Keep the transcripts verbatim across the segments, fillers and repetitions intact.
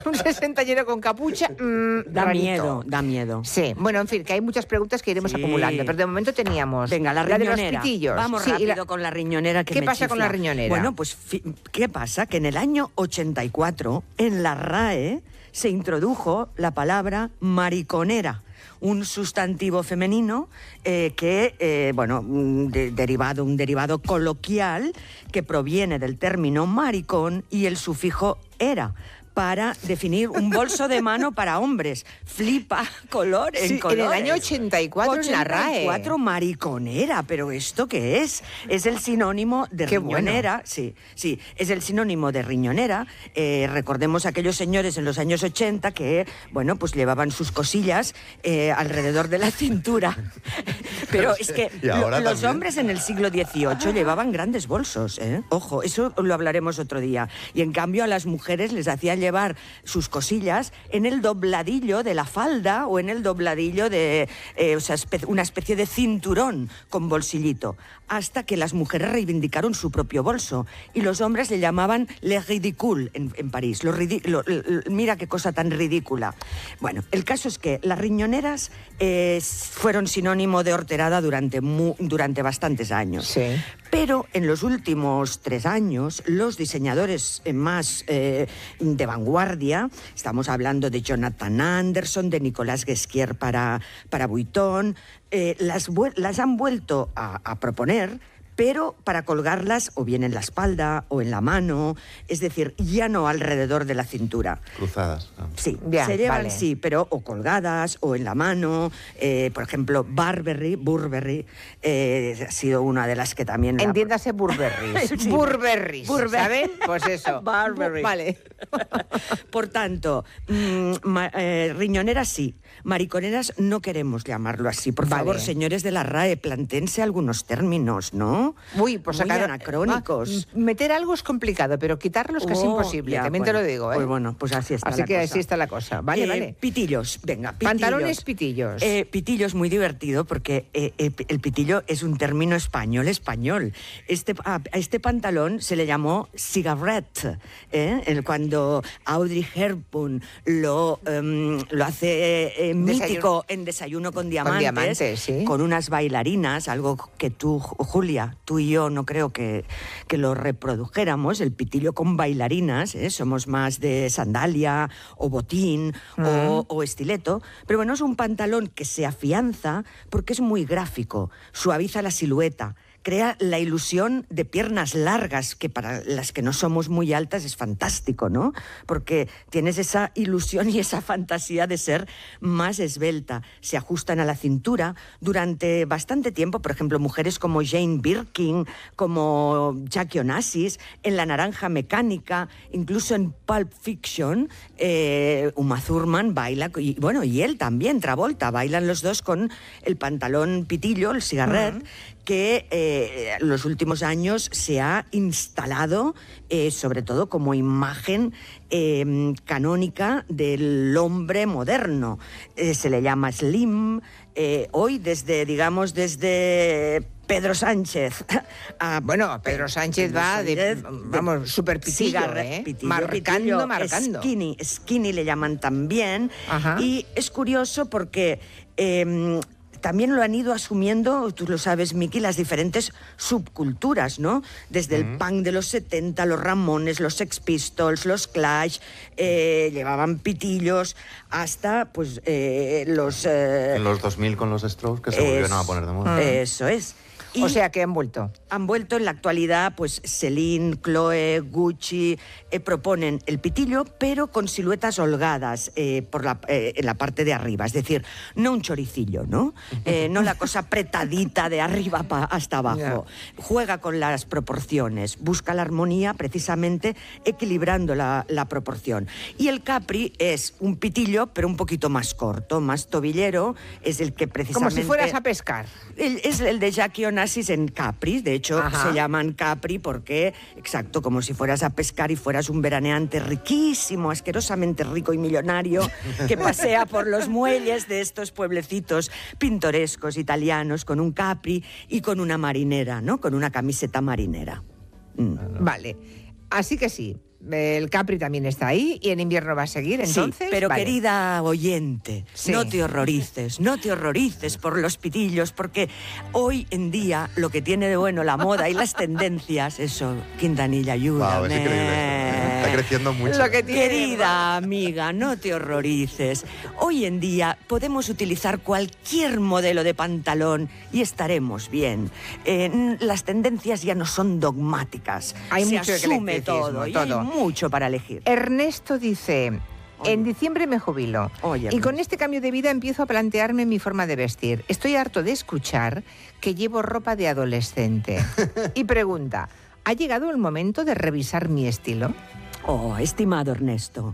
Un sesentañero con capucha. Mmm, da rarito. miedo, da miedo. Sí, bueno, en fin, que hay muchas preguntas que iremos Sí. acumulando, pero de momento teníamos. Venga, la la de riñonera. los pitillos. Vamos Sí, y rápido la- con la riñonera que ¿Qué me pasa con chifla. la riñonera? Bueno, pues, fi- ¿qué pasa? Que en el año ochenta y cuatro, en la R A E, se introdujo la palabra mariconera, un sustantivo femenino eh, que, eh, bueno, un de- derivado, un derivado coloquial que proviene del término maricón y el sufijo era, para definir un bolso de mano para hombres. Flipa, color en Sí, en colores. el año ochenta y cuatro en la R A E. ochenta y cuatro, mariconera, pero ¿esto qué es? Es el sinónimo de Qué bueno. riñonera, sí, sí, es el sinónimo de riñonera. Eh, recordemos aquellos señores en los años ochenta que, bueno, pues llevaban sus cosillas eh, alrededor de la cintura. Pero es que Y ahora lo- los también. hombres en el siglo dieciocho llevaban grandes bolsos, ¿eh? Ojo, eso lo hablaremos otro día. Y en cambio a las mujeres les hacían llevar sus cosillas en el dobladillo de la falda o en el dobladillo de eh, o sea, espe- una especie de cinturón con bolsillito, hasta que las mujeres reivindicaron su propio bolso y los hombres le llamaban les ridicules en, en París. Lo ridi- lo- l- mira qué cosa tan ridícula. Bueno, el caso es que las riñoneras eh, fueron sinónimo de horterada durante, mu- durante bastantes años. Sí. Pero en los últimos tres años, los diseñadores eh, más eh, de vanguardia, estamos hablando de Jonathan Anderson, de Nicolas Ghesquière para, para Vuitton, eh, las, vuel- las han vuelto a, a proponer, pero para colgarlas o bien en la espalda o en la mano, es decir, ya no alrededor de la cintura. Cruzadas. ah. Sí, Ya, se llevan, vale. sí, pero o colgadas o en la mano. Eh, por ejemplo, Burberry, Burberry eh, ha sido una de las que también... la- Entiéndase Burberrys. Sí. Burberrys, Burberry. ¿saben? Pues eso. Burberry. Vale. Por tanto, mm, ma- eh, riñoneras sí, mariconeras no queremos llamarlo así. Por Vale. favor, señores de la R A E, plantéense algunos términos, ¿no? Uy, pues Muy sacar- anacrónicos. Ah, meter algo es complicado, pero quitarlos casi Oh, imposible, ya, también bueno, te lo digo, ¿eh? Pues bueno, pues así está Así la que cosa. así está la cosa. Vale, Eh, vale. Pitillos, venga, pitillos. Pantalones pitillos. Eh, pitillo es muy divertido porque eh, eh, el pitillo es un término español español. Este, a, a este pantalón se le llamó cigarette, ¿eh? El- cuando Audrey Hepburn lo, em, lo hace eh, mítico en Desayuno con Diamantes, diamantes, sí. con unas bailarinas, algo que tú, Julia, tú y yo no creo que, que lo reprodujéramos, el pitillo con bailarinas, ¿eh? Somos más de sandalia o botín o, o estileto, pero bueno, es un pantalón que se afianza porque es muy gráfico, suaviza la silueta, crea la ilusión de piernas largas, que para las que no somos muy altas es fantástico, ¿no? Porque tienes esa ilusión y esa fantasía de ser más esbelta. Se ajustan a la cintura durante bastante tiempo, por ejemplo, mujeres como Jane Birkin, como Jackie Onassis, en La Naranja Mecánica, incluso en Pulp Fiction, eh, Uma Thurman baila, y bueno, y él también, Travolta, bailan los dos con el pantalón pitillo, el cigarret, que eh, en los últimos años se ha instalado eh, sobre todo como imagen eh, canónica del hombre moderno. Eh, se le llama slim. Eh, hoy desde, digamos, desde Pedro Sánchez a... Bueno, Pedro Sánchez va de, vamos, súper pitillo, cigarre- ¿eh? pitillo, Marcando, pitillo, marcando. Skinny, skinny le llaman también. Ajá. Y es curioso porque... eh, también lo han ido asumiendo, tú lo sabes, Miki, las diferentes subculturas, ¿no? Desde el punk de los setenta, los Ramones, los Sex Pistols, los Clash, eh, llevaban pitillos, hasta pues eh, los... eh, En los dos mil con los Strokes, que se volvieron a poner de moda. Eso es. Y O sea, que han vuelto. han vuelto en la actualidad, pues Celine, Chloe, Gucci, eh, proponen el pitillo, pero con siluetas holgadas eh, por la, eh, en la parte de arriba. Es decir, no un choricillo, ¿no? Eh, no la cosa apretadita de arriba pa- hasta abajo. Juega con las proporciones, busca la armonía precisamente equilibrando la, la proporción. Y el capri es un pitillo, pero un poquito más corto, más tobillero, es el que Como precisamente... si fueras a pescar. El- es el de Jackie Onassis en Capri, de hecho Ajá. se llaman Capri porque, exacto, como si fueras a pescar y fueras un veraneante riquísimo, asquerosamente rico y millonario, que pasea por los muelles de estos pueblecitos pintorescos italianos con un Capri y con una marinera, ¿no? Con una camiseta marinera. Mm. Vale. Así que sí. El Capri también está ahí y en invierno va a seguir, entonces. Sí, pero vale. querida oyente, Sí. no te horrorices, no te horrorices por los pitillos, porque hoy en día lo que tiene de bueno la moda y las tendencias, eso, Quintanilla, ayúdame. Wow, es increíble esto. Está creciendo mucho. Lo que tiene- Querida amiga, no te horrorices. Hoy en día podemos utilizar cualquier modelo de pantalón y estaremos bien. Eh, las tendencias ya no son dogmáticas. Hay Se mucho asume eclecticismo, todo, y todo. hay mucho para elegir. Ernesto dice... En diciembre me jubilo Oye, y con Ernesto. este cambio de vida empiezo a plantearme mi forma de vestir. Estoy harto de escuchar que llevo ropa de adolescente. Y pregunta, ¿ha llegado el momento de revisar mi estilo? Oh, estimado Ernesto,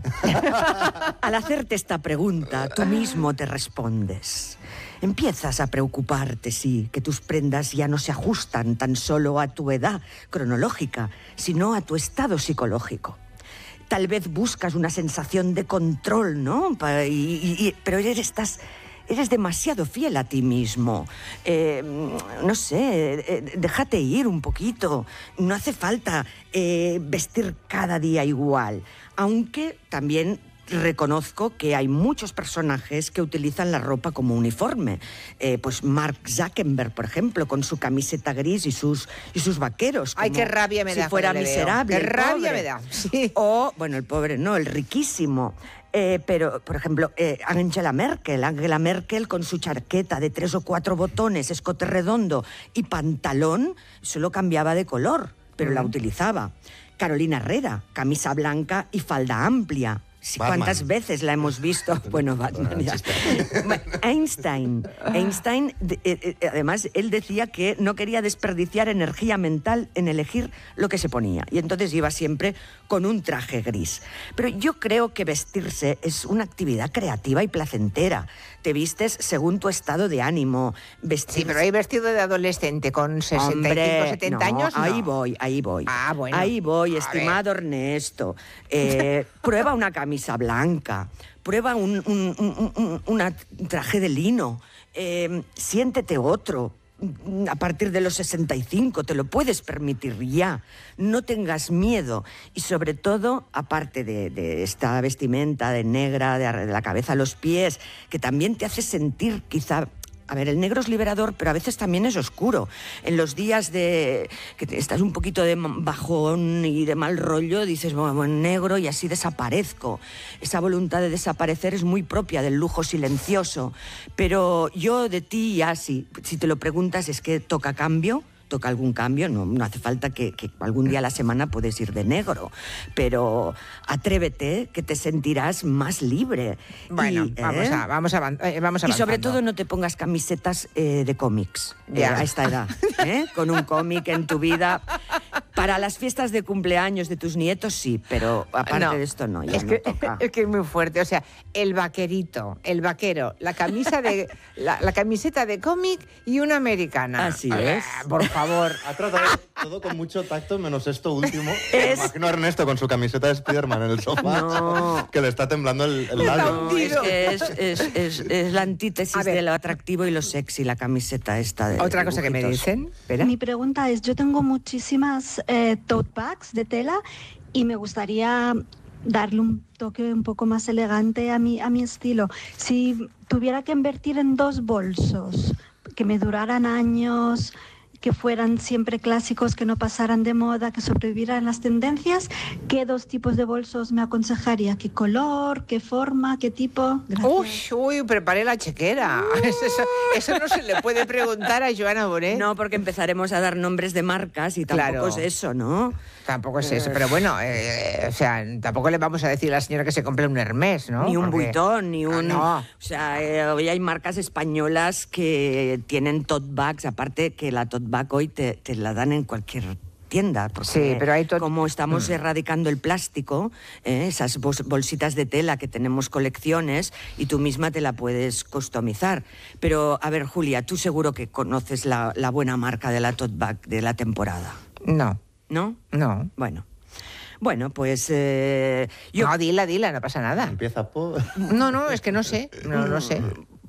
al hacerte esta pregunta, tú mismo te respondes. Empiezas a preocuparte, sí, que tus prendas ya no se ajustan tan solo a tu edad cronológica, sino a tu estado psicológico. Tal vez buscas una sensación de control, ¿no? Pa- y- y- y- pero eres, estás, eres demasiado fiel a ti mismo. Eh, no sé, eh, déjate ir un poquito. No hace falta eh, vestir cada día igual. Aunque también reconozco que hay muchos personajes que utilizan la ropa como uniforme. Eh, pues Mark Zuckerberg, por ejemplo, con su camiseta gris y sus, y sus vaqueros. Ay, como qué rabia me si da fuera cuando le veo. miserable. Qué el rabia pobre. me da, sí. O, bueno, el pobre no, el riquísimo. Eh, pero, por ejemplo, eh, Angela Merkel, Angela Merkel con su chaqueta de tres o cuatro botones, escote redondo y pantalón, solo cambiaba de color, pero la utilizaba. Carolina Herrera, camisa blanca y falda amplia. Sí, Batman. ¿cuántas veces la hemos visto? Bueno, Batman ya. Bueno, Einstein. Einstein, de- eh, eh, además, él decía que no quería desperdiciar energía mental en elegir lo que se ponía. Y entonces iba siempre con un traje gris. Pero yo creo que vestirse es una actividad creativa y placentera. Te vistes según tu estado de ánimo. Vestirse... Sí, pero hay vestido de adolescente con sesenta y cinco, Hombre, setenta no, años, no. ahí voy, ahí voy. Ah, bueno. Ahí voy, A estimado Ernesto. Eh, prueba una camisa blanca, prueba un, un- un- un- una traje de lino, eh, siéntete otro. A partir de los sesenta y cinco te lo puedes permitir ya. No tengas miedo. Y sobre todo, aparte de, de esta vestimenta de negra, de, de la cabeza a los pies, que también te hace sentir quizá... A ver, el negro es liberador, pero a veces también es oscuro. En los días de que te- estás un poquito de bajón y de mal rollo, dices, bueno, bueno, negro y así desaparezco. Esa voluntad de desaparecer es muy propia del lujo silencioso. Pero yo de ti ya sí, si te lo preguntas, es que toca cambio. Toca algún cambio, no, no hace falta que, que algún día a la semana puedes ir de negro, pero atrévete que te sentirás más libre. Bueno, Y, vamos, ¿eh? a, vamos, avan- eh, vamos Y sobre avanzando. todo no te pongas camisetas eh, de cómics eh, Ya. a esta edad, ¿eh? Con un cómic en tu vida. Para las fiestas de cumpleaños de tus nietos sí, pero aparte No, de esto no, ya es no que, toca. es que es muy fuerte. O sea, el vaquerito, el vaquero, la camisa de la, la camiseta de cómic y una americana. Así Ah, es. Por favor. Ha tratado todo con mucho tacto, menos esto último. Es- Me imagino a Ernesto con su camiseta de Spiderman en el sofá, No. que le está temblando el, el Está labio. No, es hundido. que es, es, es- es la antítesis A ver. de lo atractivo y lo sexy, la camiseta esta de Otra cosa que me dibujitos. dicen. Espera. Mi pregunta es, yo tengo muchísimas eh, tote bags de tela y me gustaría darle un toque un poco más elegante a mi, a mi estilo. Si tuviera que invertir en dos bolsos que me duraran años, que fueran siempre clásicos, que no pasaran de moda, que sobrevivieran las tendencias, ¿qué dos tipos de bolsos me aconsejaría? ¿Qué color? ¿Qué forma? ¿Qué tipo? Gracias. Uy, uy, preparé la chequera. Eso, eso no se le puede preguntar a Joana Bonet. No, porque empezaremos a dar nombres de marcas y tampoco Claro. es eso, ¿no? Tampoco es eso. Pero bueno, eh, o sea, tampoco le vamos a decir a la señora que se compre un Hermès, ¿no? Ni un Porque- Vuitton, ni un... Ah, O sea, eh, hoy hay marcas españolas que tienen tote bags, aparte que la tote bag hoy te, te la dan en cualquier tienda. Porque Sí, pero hay tot- como estamos Mm. erradicando el plástico, eh, esas bos- bolsitas de tela que tenemos colecciones y tú misma te la puedes customizar. Pero, a ver, Julia, tú seguro que conoces la, la buena marca de la tote bag de la temporada, No, ¿no? no. Bueno. Bueno, pues eh, yo... No, dila, dila, no pasa nada. Empieza por... No, no, es que no sé, no, no sé.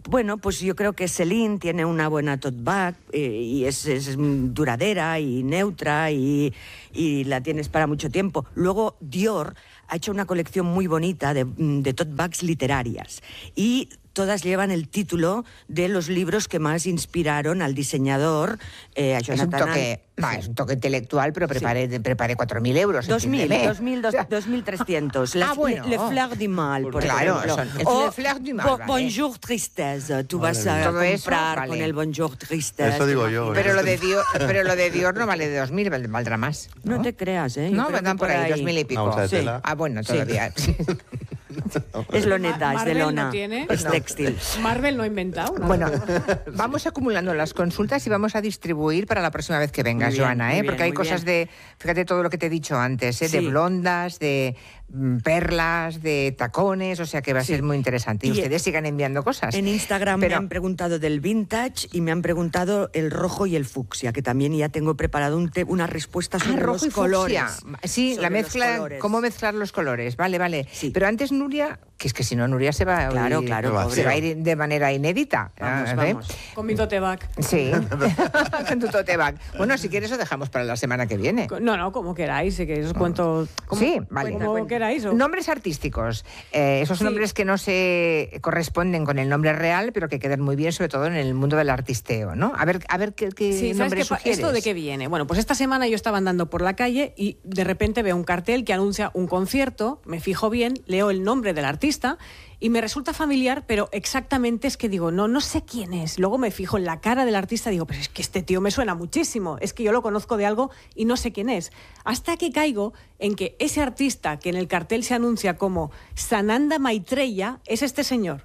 bueno, pues yo creo que Celine tiene una buena tote bag eh, y es, es duradera y neutra y, y la tienes para mucho tiempo. Luego Dior ha hecho una colección muy bonita de, de tote bags literarias y todas llevan el título de los libros que más inspiraron al diseñador, eh, a Jonathan. Es un toque, no, es un toque intelectual, pero preparé, sí. preparé cuatro mil euros. dos mil, dos mil trescientos. Ah, bueno. Le Fleur du Mal, por claro, ejemplo. Son, el o Le Fleur du Mal, bo, vale. Bonjour Tristesse. Tú vale, vas a todo comprar eso, vale. con el Bonjour Tristesse. Eso digo yo. Pero lo de Dior, pero lo de Dior no vale de dos mil, valdrá más. No, no te creas, ¿eh? Yo no, creo andan que por ahí, dos mil y pico. Sí. Ah, bueno, todavía. Sí. Es loneta, es de Marvel lona. No tiene. Es No. textil. Marvel no ha inventado. ¿no? Bueno, vamos acumulando las consultas y vamos a distribuir para la próxima vez que vengas, Muy bien, Joana, muy ¿eh? bien, Porque hay muy cosas bien. de, fíjate todo lo que te he dicho antes, ¿eh? Sí. De blondas, de mm, perlas, de tacones, o sea que va a Sí. ser muy interesante. Y, Y ustedes sigan enviando cosas. En Instagram Pero- me han preguntado del vintage y me han preguntado el rojo y el fucsia, que también ya tengo preparado un te- una respuesta Ah, sobre rojo los y colores. fucsia. Sí, Sobre la los mezcla, colores. cómo mezclar los colores, vale, vale. Sí. Pero antes Nuria, que es que si no Nuria se va a Claro, oír- claro, pobre. se va a ir de manera inédita. Vamos, ¿eh? vamos. Con mi tote bag. Sí, con tu tote bag. Bueno, si quieres lo dejamos para la semana que viene. No, no, como queráis, si queréis os cuento. Como, Sí, vale. Como queráis. o- Nombres artísticos. Eh, esos Sí. nombres que no se corresponden con el nombre real, pero que quedan muy bien, sobre todo en el mundo del artisteo, ¿no? A ver, a ver qué, qué Sí, ¿sabes nombre qué pa- sugieres. ¿Esto de qué viene? Bueno, pues esta semana yo estaba andando por la calle y de repente veo un cartel que anuncia un concierto, me fijo bien, leo el nombre del artista y me resulta familiar, pero exactamente es que digo, no, no sé quién es. Luego me fijo en la cara del artista y digo, pero es que este tío me suena muchísimo, es que yo lo conozco de algo y no sé quién es. Hasta que caigo en que ese artista que en el cartel se anuncia como Sananda Maitreya es este señor.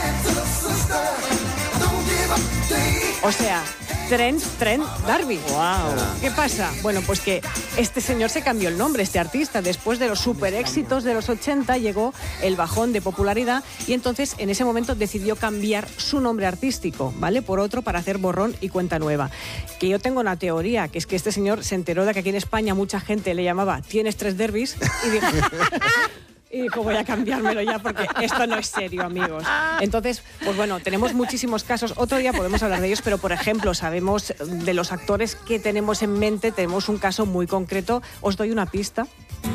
O sea, Trent, Trent D'Arby. Wow. ¿Qué pasa? Bueno, pues que este señor se cambió el nombre, este artista. Después de los super éxitos de los ochenta llegó el bajón de popularidad y entonces en ese momento decidió cambiar su nombre artístico, ¿vale? Por otro para hacer borrón y cuenta nueva. Que yo tengo una teoría, que es que este señor se enteró de que aquí en España mucha gente le llamaba ¿tienes tres derbis? Y dijo... Y dijo, voy a cambiármelo ya porque esto no es serio, amigos. Entonces, pues bueno, tenemos muchísimos casos. Otro día podemos hablar de ellos, pero por ejemplo, sabemos de los actores que tenemos en mente, tenemos un caso muy concreto. Os doy una pista.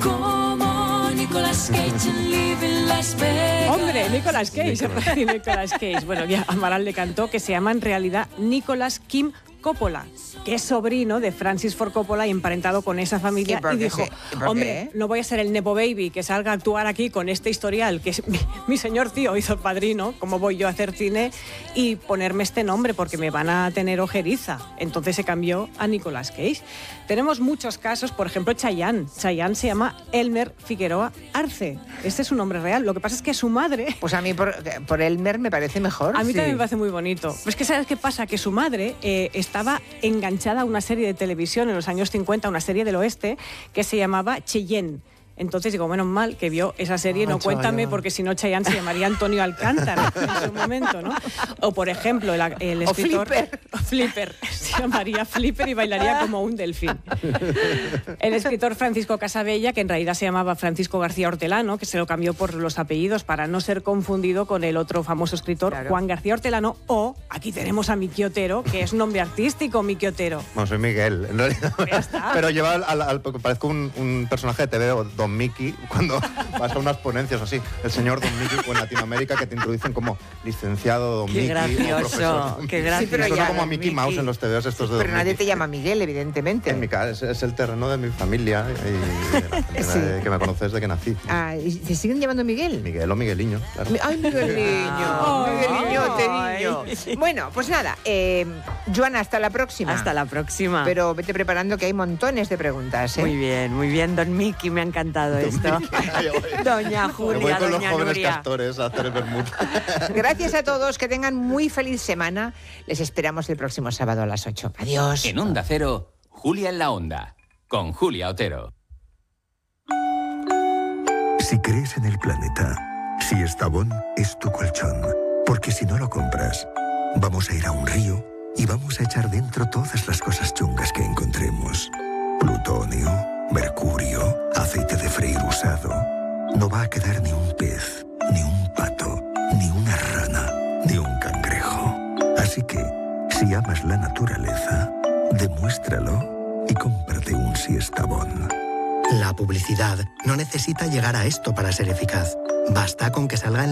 Como Nicolas Cage en Living Las Vegas. Hombre, Nicolas Cage. Nicolas Cage. Bueno, ya Amaral le cantó que se llama en realidad Nicolas Kim Coppola, que es sobrino de Francis Ford Coppola y emparentado con esa familia. ¿Y por Y qué dijo, se- y por hombre, qué? no voy a ser el Nepo Baby que salga a actuar aquí con este historial, que es mi, mi señor tío hizo el padrino, ¿cómo voy yo a hacer cine y ponerme este nombre? Porque me van a tener ojeriza. Entonces se cambió a Nicolas Cage. Tenemos muchos casos, por ejemplo, Chayanne. Chayanne se llama Elmer Figueroa Arce. Este es su nombre real. Lo que pasa es que su madre... Pues a mí por, por Elmer me parece mejor. A mí sí. también me parece muy bonito. Pero es que ¿sabes qué pasa? Que su madre eh, estaba enganchada a una serie de televisión en los años cincuenta, una serie del oeste, que se llamaba Cheyenne. Entonces digo, menos mal que vio esa serie, Ah, no cuéntame, Chayanne. porque si no Chayanne se llamaría Antonio Alcántara en su momento, ¿no? O por ejemplo, el, el O escritor... Flipper. O Flipper. Se llamaría Flipper y bailaría como un delfín. El escritor Francisco Casabella, que en realidad se llamaba Francisco García Hortelano, que se lo cambió por los apellidos para no ser confundido con el otro famoso escritor, Claro. Juan García Hortelano, o aquí tenemos a Miki Otero, que es nombre artístico, Miki Otero. Bueno, soy Miguel, en realidad. Ya está. Pero lleva al, al- al- parezco un, un personaje de T V o Don Mickey cuando vas a unas ponencias así. El señor Don Mickey o en Latinoamérica que te introducen como licenciado Don Qué Mickey. o gracioso, profesor Don qué Mickey. gracioso. Sí, pero ya, suena como a Don Mickey, Mickey. Mouse en los T Vs estos de Don Pero nadie Mickey. te llama Miguel, evidentemente. En mi casa es, es el terreno de mi familia y de la gente Sí. que me conoce desde que nací. Ah, ¿y ¿te siguen llamando Miguel? Miguel o Migueliño, claro. Ay, Miguel Niño, Ay. Miguel Niño, niño. Bueno, pues nada, eh, Joana, hasta la próxima. Hasta la próxima. Pero vete preparando que hay montones de preguntas, ¿eh? Muy bien, muy bien, don Miki, me ha encantado esto. Ay, voy. Doña Me voy Julia, con los doña jóvenes Nuria. castores a hacer el vermut. Gracias a todos, que tengan muy feliz semana. Les esperamos el próximo sábado a las ocho. Adiós. En Onda Cero, Julia en la Onda, con Julia Otero. Si crees en el planeta, si Estavón es tu colchón, porque si no lo compras, vamos a ir a un río y vamos a echar dentro todas las cosas chungas que encontremos. Plutonio, mercurio, aceite de freír usado. No va a quedar ni un pez, ni un pato, ni una rana, ni un cangrejo. Si amas la naturaleza, demuéstralo y cómprate un Siesta Bon. La publicidad no necesita llegar a esto para ser eficaz. Basta con que salga en